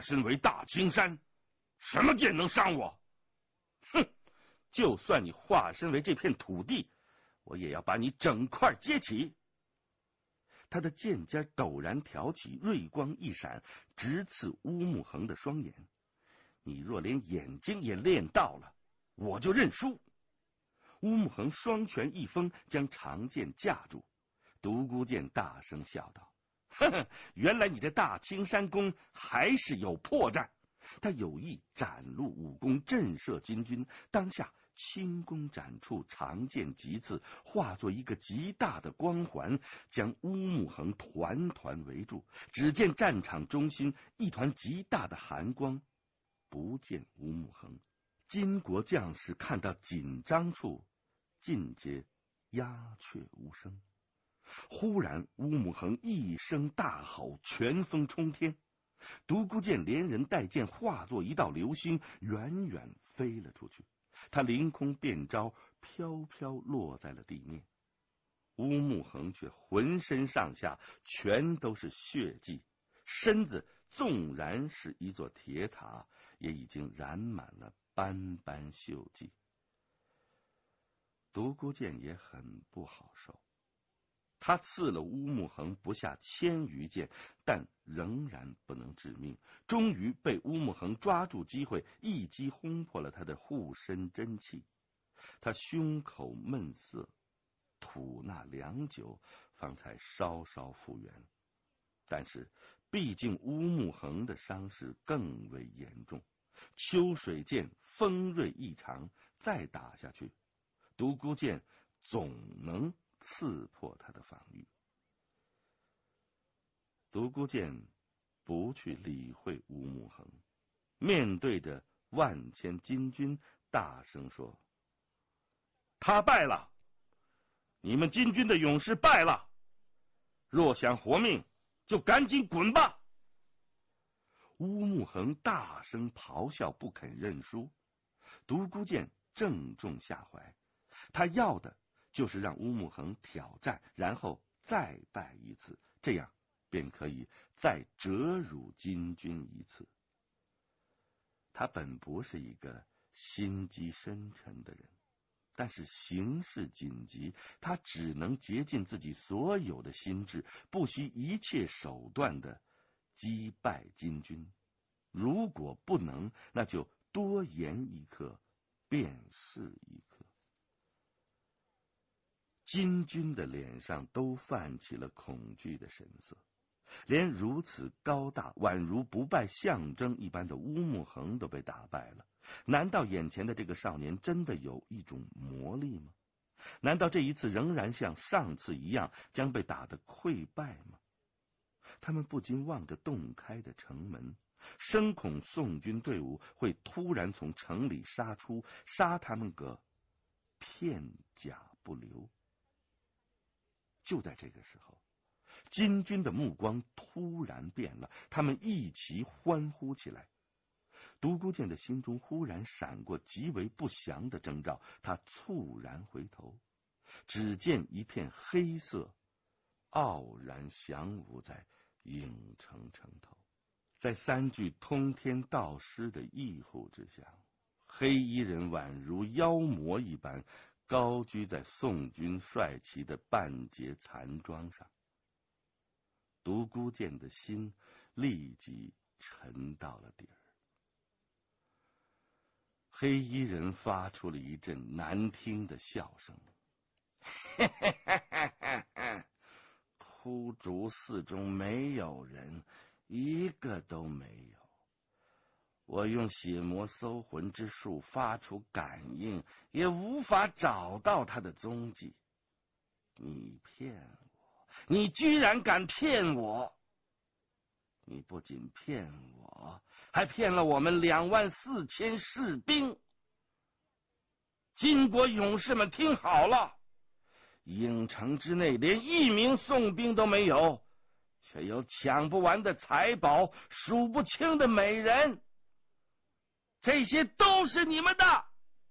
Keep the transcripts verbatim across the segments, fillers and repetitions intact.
身为大青山，什么剑能伤我？哼！就算你化身为这片土地，我也要把你整块揭起。他的剑尖陡然挑起，锐光一闪，直刺乌木恒的双眼。你若连眼睛也练到了，我就认输。乌木恒双拳一封，将长剑架住。独孤剑大声笑道：“呵呵，原来你这大青山宫还是有破绽。”他有意展露武功，震慑金军。当下轻弓展处，长剑急刺，化作一个极大的光环，将乌木恒团团围住。只见战场中心一团极大的寒光，不见乌木恒。金国将士看到紧张处，尽皆鸦雀无声。忽然，乌木恒一声大吼，拳风冲天。独孤剑连人带剑化作一道流星，远远飞了出去。他凌空变招，飘飘落在了地面。乌木恒却浑身上下全都是血迹，身子纵然是一座铁塔，也已经染满了斑斑锈迹。独孤剑也很不好受。他刺了乌木恒不下千余剑，但仍然不能致命。终于被乌木恒抓住机会，一击轰破了他的护身真气。他胸口闷涩，吐纳良久，方才稍稍复原。但是毕竟乌木恒的伤势更为严重，秋水剑锋锐异常，再打下去，独孤剑总能刺破他的防御。独孤剑不去理会乌木恒，面对着万千金军大声说：“他败了，你们金军的勇士败了，若想活命，就赶紧滚吧！”乌木恒大声咆哮，不肯认输。独孤剑正中下怀，他要的就是让乌木恒挑战，然后再败一次，这样便可以再折辱金军一次。他本不是一个心机深沉的人，但是形势紧急，他只能竭尽自己所有的心智，不惜一切手段的击败金军。如果不能，那就多言一刻，便是一刻。金军的脸上都泛起了恐惧的神色，连如此高大宛如不败象征一般的乌木恒都被打败了。难道眼前的这个少年真的有一种魔力吗？难道这一次仍然像上次一样将被打得溃败吗？他们不禁望着洞开的城门，生恐宋军队伍会突然从城里杀出，杀他们个片甲不留。就在这个时候，金军的目光突然变了，他们一齐欢呼起来。独孤剑的心中忽然闪过极为不祥的征兆，他猝然回头，只见一片黑色傲然降伏在影城城头。在三句通天道师的义护之下，黑衣人宛如妖魔一般高居在宋军帅旗的半截残桩上。独孤剑的心立即沉到了底儿。黑衣人发出了一阵难听的笑声，枯竹寺中没有人，一个都没有。我用血魔搜魂之术发出感应，也无法找到他的踪迹。你骗我，你居然敢骗我！你不仅骗我，还骗了我们两万四千士兵。金国勇士们听好了，影城之内连一名宋兵都没有，却有抢不完的财宝，数不清的美人，这些都是你们的！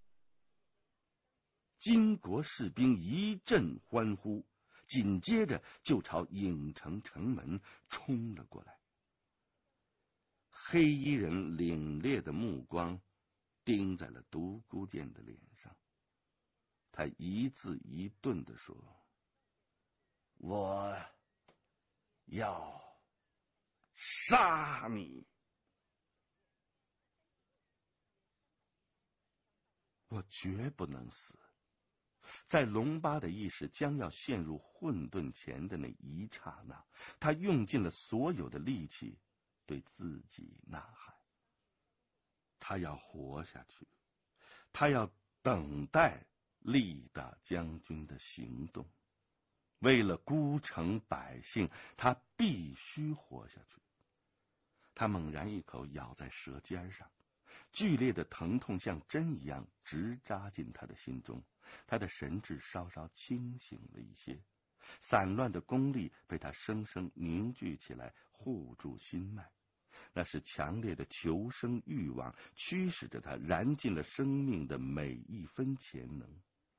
金国士兵一阵欢呼，紧接着就朝影城城门冲了过来。 黑衣人凛冽的目光盯在了独孤剑的脸上，他一字一顿地说：“我要杀你！我绝不能死。”在龙巴的意识将要陷入混沌前的那一刹那，他用尽了所有的力气对自己呐喊：他要活下去，他要等待力大将军的行动。为了孤城百姓，他必须活下去。他猛然一口咬在舌尖上，剧烈的疼痛像针一样直扎进他的心中。他的神智稍稍清醒了一些，散乱的功力被他生生凝聚起来，护住心脉。那是强烈的求生欲望驱使着他燃尽了生命的每一分潜能。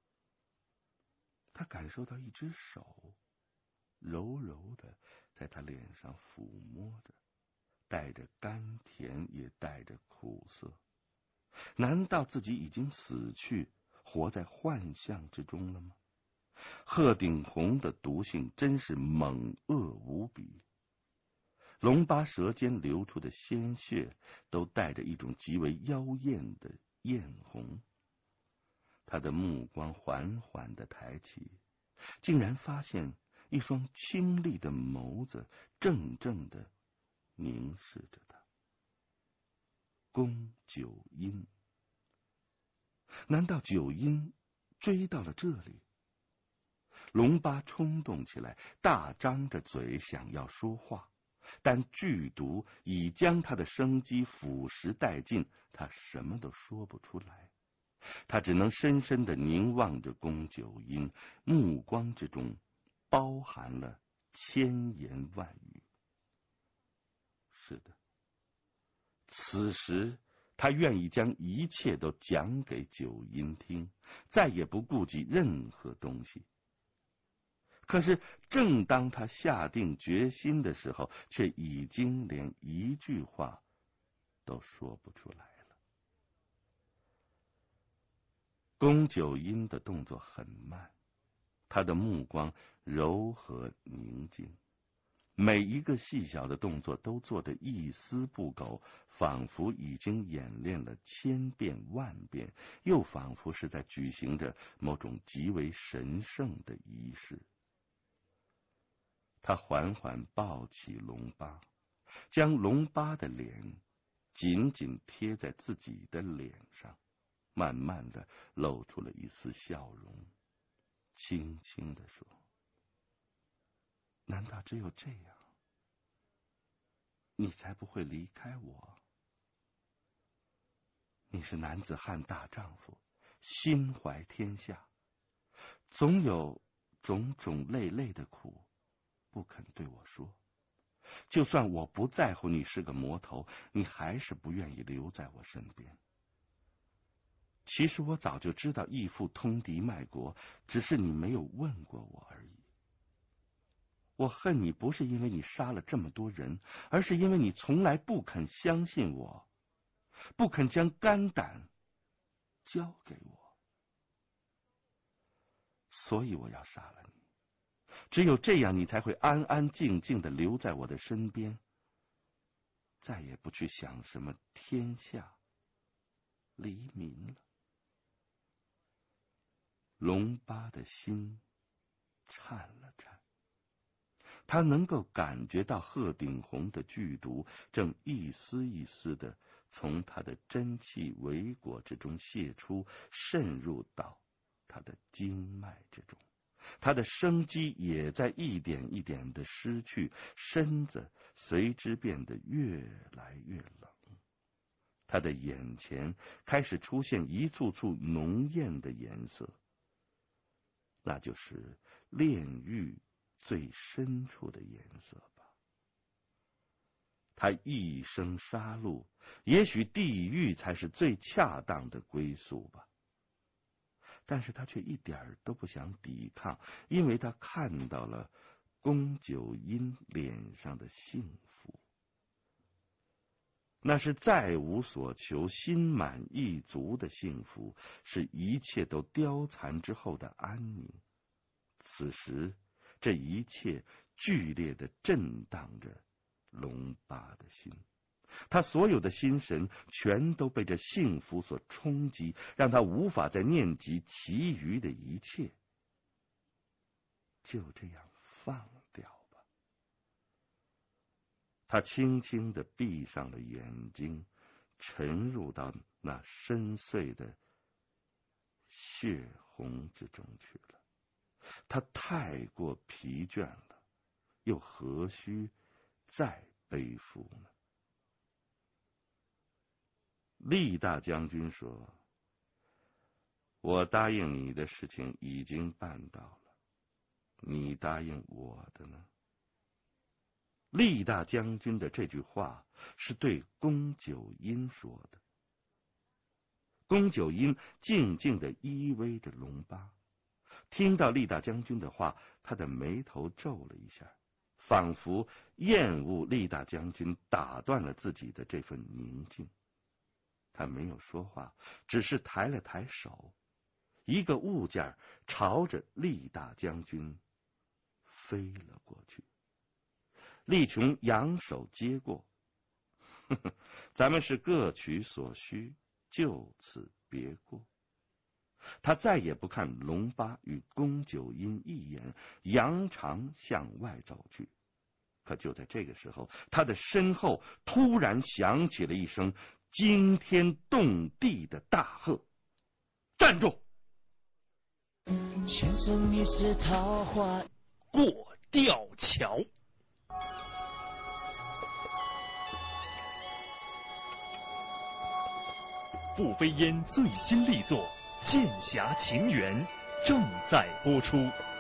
他感受到一只手柔柔的在他脸上抚摸着，带着甘甜也带着苦涩。难道自己已经死去，活在幻象之中了吗？鹤顶红的毒性真是猛恶无比，龙巴舌尖流出的鲜血都带着一种极为妖艳的艳红。他的目光缓缓地抬起，竟然发现一双清丽的眸子怔怔地凝视着他。宫九阴，难道九阴追到了这里？龙巴冲动起来，大张着嘴想要说话，但剧毒已将他的生机腐蚀殆尽，他什么都说不出来。他只能深深地凝望着宫九阴，目光之中包含了千言万语。是的，此时他愿意将一切都讲给九阴听，再也不顾及任何东西。可是正当他下定决心的时候，却已经连一句话都说不出来了。宫九阴的动作很慢，他的目光柔和宁静，每一个细小的动作都做得一丝不苟，仿佛已经演练了千遍万遍，又仿佛是在举行着某种极为神圣的仪式。他缓缓抱起龙巴，将龙巴的脸紧紧贴在自己的脸上，慢慢的露出了一丝笑容，轻轻地说：难道只有这样，你才不会离开我？你是男子汉大丈夫，心怀天下，总有种种累累的苦不肯对我说。就算我不在乎你是个魔头，你还是不愿意留在我身边。其实我早就知道义父通敌卖国，只是你没有问过我而已。我恨你不是因为你杀了这么多人，而是因为你从来不肯相信我，不肯将肝胆交给我，所以我要杀了你。只有这样，你才会安安静静的留在我的身边，再也不去想什么天下黎民了。龙巴的心颤了颤，他能够感觉到鹤顶红的剧毒正一丝一丝的从他的真气维果之中泄出，渗入到他的经脉之中。他的生机也在一点一点的失去，身子随之变得越来越冷。他的眼前开始出现一簇簇浓艳的颜色，那就是炼狱最深处的颜色吧。他一生杀戮，也许地狱才是最恰当的归宿吧。但是他却一点都不想抵抗，因为他看到了宫九阴脸上的幸福。 那是再无所求、心满意足的幸福，是一切都凋残之后的安宁。此时，这一切剧烈地震荡着龙巴的心，他所有的心神全都被这幸福所冲击，让他无法再念及其余的一切。就这样放掉吧。他轻轻地闭上了眼睛，沉入到那深邃的血红之中去了。他太过疲倦了，又何须再背负呢？厉大将军说：“我答应你的事情已经办到了，你答应我的呢？”厉大将军的这句话是对宫九阴说的。宫九阴静静地依偎着龙巴，听到厉大将军的话，他的眉头皱了一下，仿佛厌恶厉大将军打断了自己的这份宁静。他没有说话，只是抬了抬手，一个物件朝着厉大将军飞了过去。厉琼扬手接过，呵呵，咱们是各取所需，就此别过。他再也不看龙巴与宫九阴一眼，扬长向外走去。可就在这个时候，他的身后突然响起了一声惊天动地的大喝：“站住！ 全身你是桃花， 过吊桥。”步飞烟最新力作《剑侠情缘》正在播出。